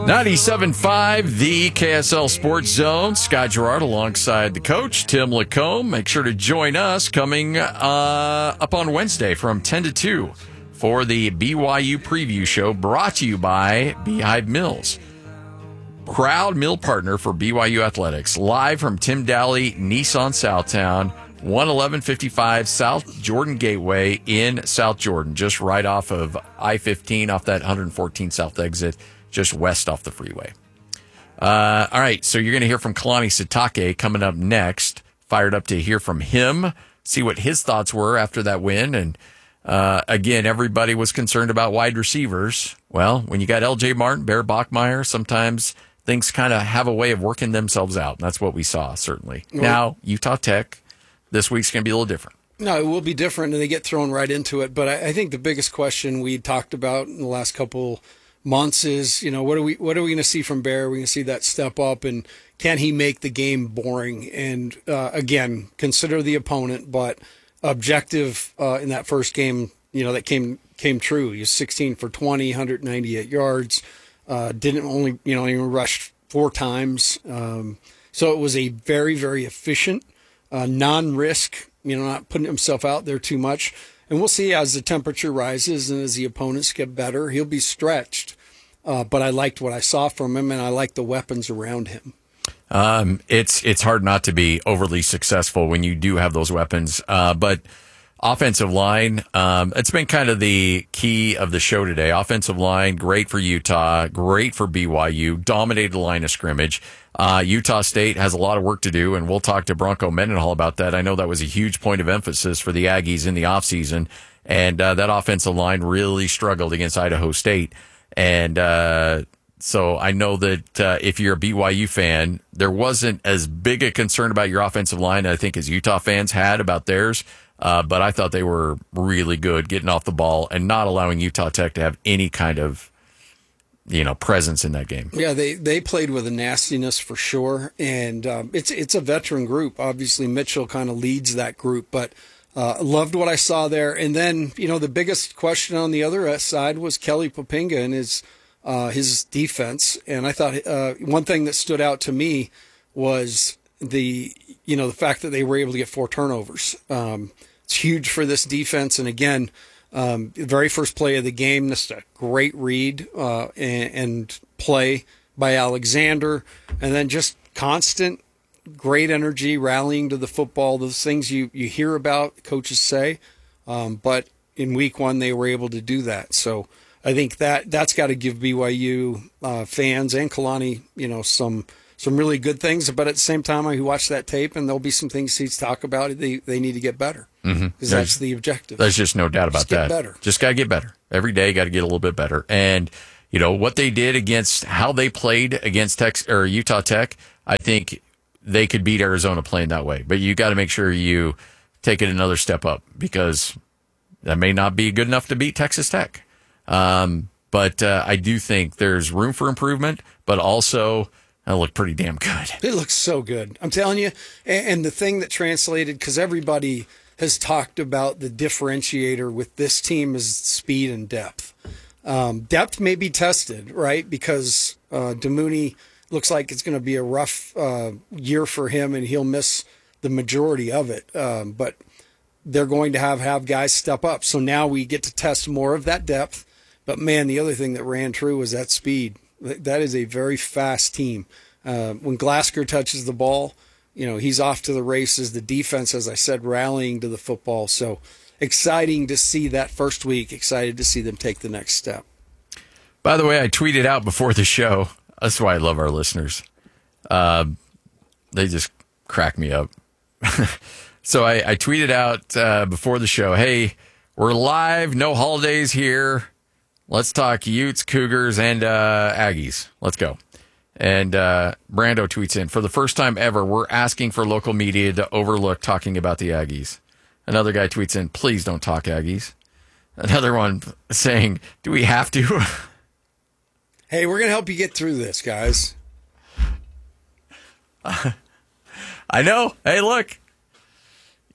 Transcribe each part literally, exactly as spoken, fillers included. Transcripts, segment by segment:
ninety-seven point five, the K S L Sports Zone. Scott Gerard alongside the coach, Tim Lacombe. Make sure to join us coming uh, up on Wednesday from ten to two for the B Y U preview show brought to you by Beehive Mills. Proud mill partner for B Y U Athletics. Live from Tim Daly Nissan Southtown, one eleven fifty-five South Jordan Gateway in South Jordan, just right off of I fifteen, off that one fourteen South exit, just west off the freeway. Uh, all right, so you're going to hear from Kalani Sitake coming up next. Fired up to hear from him, see what his thoughts were after that win. And uh, again, everybody was concerned about wide receivers. Well, when you got L J Martin, Bear Bachmeyer, sometimes things kind of have a way of working themselves out. And that's what we saw, certainly. Well, now, Utah Tech, this week's going to be a little different. No, it will be different, and they get thrown right into it. But I, I think the biggest question we talked about in the last couple months is, you know, what are we what are we going to see from Bear? Are we going to see that step up, and can he make the game boring? And uh, again, consider the opponent, but objective uh, in that first game, you know, that came came true. He was sixteen for twenty, one ninety-eight yards. Uh, didn't only, you know, even rushed four times. Um, so it was a very, very efficient, uh, non-risk, you know, not putting himself out there too much. And we'll see as the temperature rises and as the opponents get better, he'll be stretched. Uh, but I liked what I saw from him, and I liked the weapons around him. Um, it's it's hard not to be overly successful when you do have those weapons. Uh, but offensive line, um, it's been kind of the key of the show today. Offensive line, great for Utah, great for B Y U, dominated the line of scrimmage. Uh, Utah State has a lot of work to do, and we'll talk to Bronco Mendenhall about that. I know that was a huge point of emphasis for the Aggies in the offseason, and uh, that offensive line really struggled against Idaho State. And uh, so I know that uh, if you're a B Y U fan, there wasn't as big a concern about your offensive line, I think, as Utah fans had about theirs. Uh, but I thought they were really good getting off the ball and not allowing Utah Tech to have any kind of, you know, presence in that game. Yeah, they, they played with a nastiness for sure. And um, it's it's a veteran group. Obviously, Mitchell kind of leads that group, but uh, loved what I saw there. And then, you know, the biggest question on the other side was Kelly Poppinga and his, uh, his defense. And I thought uh, one thing that stood out to me was the, you know, the fact that they were able to get four turnovers. Um, it's huge for this defense. And again, um, the very first play of the game, just a great read uh, and, and play by Alexander. And then just constant, great energy, rallying to the football, those things you, you hear about, coaches say. Um, but in week one, they were able to do that. So I think that that's got to give B Y U uh, fans and Kalani, you know, some some really good things. But at the same time, I watch that tape, and there'll be some things he's talk about. They they need to get better because mm-hmm. that's the objective. There's just no doubt about just get that. Better. Just got to get better every day. Got to get a little bit better. And you know what they did against how they played against Tex or Utah Tech. I think they could beat Arizona playing that way. But you got to make sure you take it another step up because that may not be good enough to beat Texas Tech. Um, but uh, I do think there's room for improvement, but also it looked pretty damn good. It looks so good. I'm telling you. And, and the thing that translated, because everybody has talked about the differentiator with this team is speed and depth. Um, depth may be tested, right? Because uh, Demooney looks like it's going to be a rough uh, year for him, and he'll miss the majority of it. Um, but they're going to have, have guys step up. So now we get to test more of that depth. But, man, the other thing that ran true was that speed. That is a very fast team. Uh, when Glasgow touches the ball, you know, he's off to the races. The defense, as I said, rallying to the football. So exciting to see that first week. Excited to see them take the next step. By the way, I tweeted out before the show. That's why I love our listeners. Uh, they just crack me up. So I, I tweeted out uh, before the show, hey, we're live, no holidays here. Let's talk Utes, Cougars, and uh, Aggies. Let's go. And uh, Brando tweets in, for the first time ever, we're asking for local media to overlook talking about the Aggies. Another guy tweets in, please don't talk Aggies. Another one saying, do we have to? Hey, we're going to help you get through this, guys. Uh, I know. Hey, look.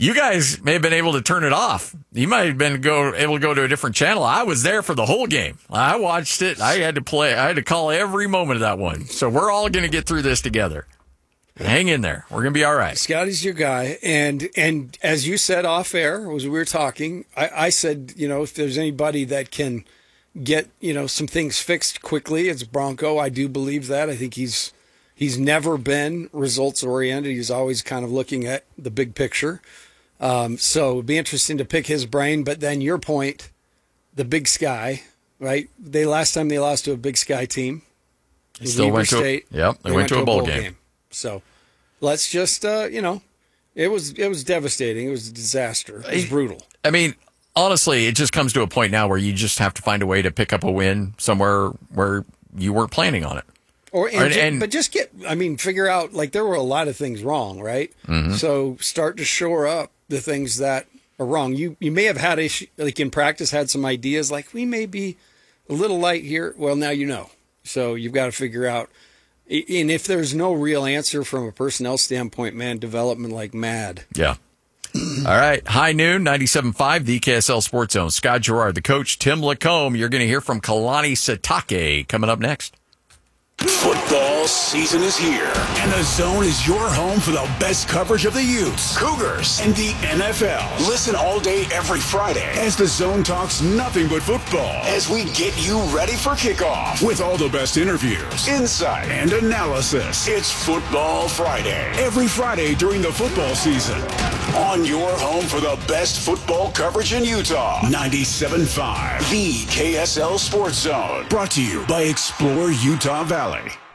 You guys may have been able to turn it off. You might have been go, able to go to a different channel. I was there for the whole game. I watched it. I had to play. I had to call every moment of that one. So we're all going to get through this together. Hang in there. We're going to be all right. Scotty's your guy. And and as you said off air, as we were talking, I, I said, you know, if there's anybody that can get, you know, some things fixed quickly, it's Bronco. I do believe that. I think he's he's never been results oriented. He's always kind of looking at the big picture. Um, so it'd be interesting to pick his brain. But then your point, the Big Sky, right? They last time they lost to a Big Sky team. They still Weber went to State. a, yep, they, they went, went to a bowl, bowl game. game. So let's just, uh, you know, it was it was devastating. It was a disaster. It was brutal. I mean, honestly, it just comes to a point now where you just have to find a way to pick up a win somewhere where you weren't planning on it. Or and, and, and, But just get, I mean, figure out, like, there were a lot of things wrong, right? Mm-hmm. So start to shore up the things that are wrong. You you may have had, issue, like in practice, had some ideas, like, we may be a little light here. Well, now you know. So you've got to figure out. And if there's no real answer from a personnel standpoint, man, development like mad. Yeah. All right. High noon, ninety-seven point five, the K S L Sports Zone. Scott Gerard, the coach, Tim Lacombe. You're going to hear from Kalani Sitake coming up next. Football season is here, and the Zone is your home for the best coverage of the Utes, Cougars, and the N F L. Listen all day every Friday as the Zone talks nothing but football as we get you ready for kickoff with all the best interviews, insight, and analysis. It's Football Friday, every Friday during the football season. On your home for the best football coverage in Utah, ninety-seven point five, the K S L Sports Zone. Brought to you by Explore Utah Valley.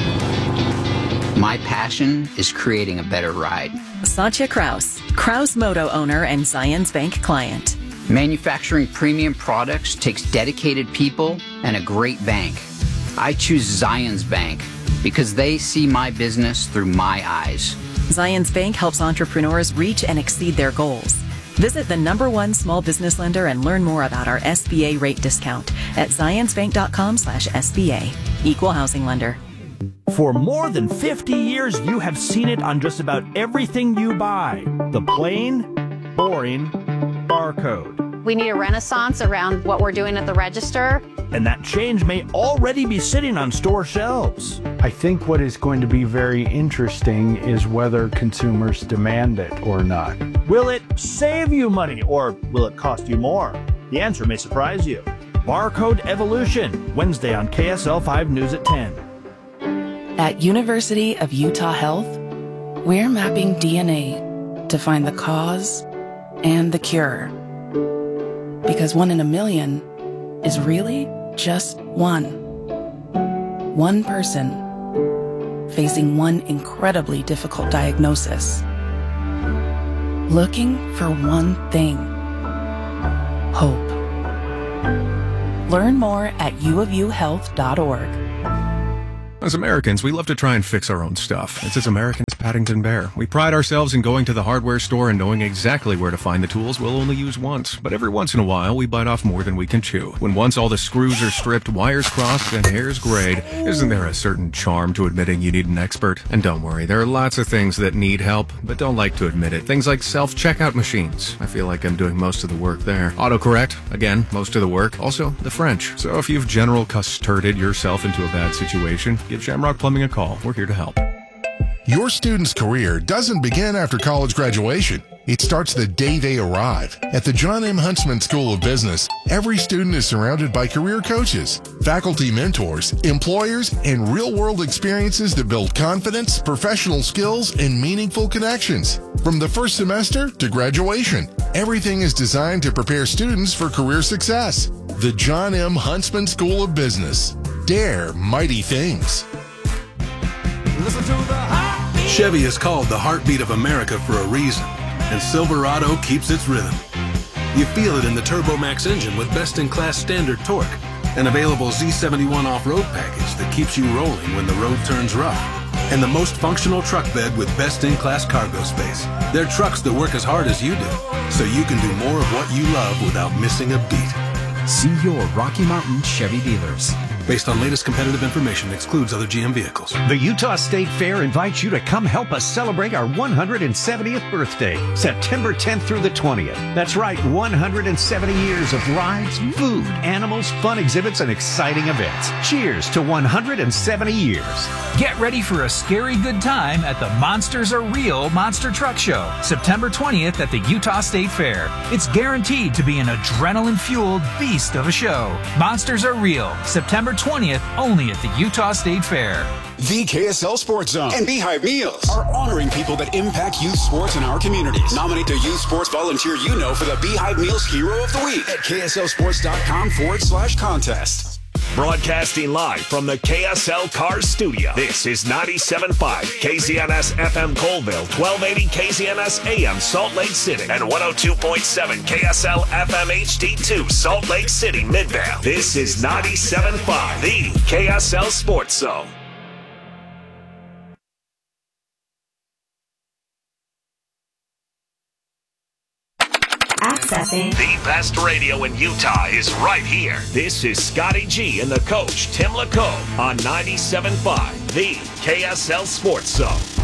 My passion is creating a better ride. Satya Kraus, Kraus Moto owner and Zions Bank client. Manufacturing premium products takes dedicated people and a great bank. I choose Zions Bank because they see my business through my eyes. Zions Bank helps entrepreneurs reach and exceed their goals. Visit the number one small business lender and learn more about our S B A rate discount at zionsbank.com slash SBA. Equal housing lender. For more than fifty years, you have seen it on just about everything you buy. The plain, boring barcode. We need a renaissance around what we're doing at the register. And that change may already be sitting on store shelves. I think what is going to be very interesting is whether consumers demand it or not. Will it save you money or will it cost you more? The answer may surprise you. Barcode Evolution, Wednesday on K S L five News at ten. At University of Utah Health, we're mapping D N A to find the cause and the cure. Because one in a million is really just one. One person facing one incredibly difficult diagnosis. Looking for one thing. Hope. Learn more at u of u health dot org. As Americans, we love to try and fix our own stuff. It's as American as Paddington Bear. We pride ourselves in going to the hardware store and knowing exactly where to find the tools we'll only use once. But every once in a while, we bite off more than we can chew. When once all the screws are stripped, wires crossed, and hairs grayed, isn't there a certain charm to admitting you need an expert? And don't worry, there are lots of things that need help, but don't like to admit it. Things like self-checkout machines. I feel like I'm doing most of the work there. Autocorrect, again, most of the work. Also, the French. So if you've general custarded yourself into a bad situation, give Shamrock Plumbing a call. We're here to help. Your student's career doesn't begin after college graduation. It starts the day they arrive. At the John M. Huntsman School of Business, every student is surrounded by career coaches, faculty mentors, employers, and real-world experiences that build confidence, professional skills, and meaningful connections. From the first semester to graduation, everything is designed to prepare students for career success. The John M. Huntsman School of Business. Dare mighty things. Listen to the heartbeat. Chevy is called the heartbeat of America for a reason, and Silverado keeps its rhythm. You feel it in the TurboMax engine with best-in-class standard torque, an available Z seventy-one off-road package that keeps you rolling when the road turns rough, and the most functional truck bed with best-in-class cargo space. They're trucks that work as hard as you do, so you can do more of what you love without missing a beat. See your Rocky Mountain Chevy dealers. Based on latest competitive information, excludes other G M vehicles. The Utah State Fair invites you to come help us celebrate our one hundred seventieth birthday, September tenth through the twentieth. That's right, one hundred seventy years of rides, food, animals, fun exhibits, and exciting events. Cheers to one hundred seventy years. Get ready for a scary good time at the Monsters Are Real Monster Truck Show, September twentieth at the Utah State Fair. It's guaranteed to be an adrenaline-fueled beast of a show. Monsters Are Real, September twentieth, only at the Utah State Fair. The K S L Sports Zone and Beehive Meals are honoring people that impact youth sports in our communities. Nominate the youth sports volunteer you know for the Beehive Meals Hero of the Week at kslsports.com forward slash contest. Broadcasting live from the K S L Cars Studio. This is ninety-seven point five K Z N S F M Colville, twelve eighty K Z N S A M Salt Lake City, and one oh two point seven K S L F M H D two Salt Lake City, Midvale. This is ninety-seven point five, the K S L Sports Zone. Accessing. The best radio in Utah is right here. This is Scotty G and the coach, Tim Lacombe, on ninety-seven point five, the K S L Sports Zone.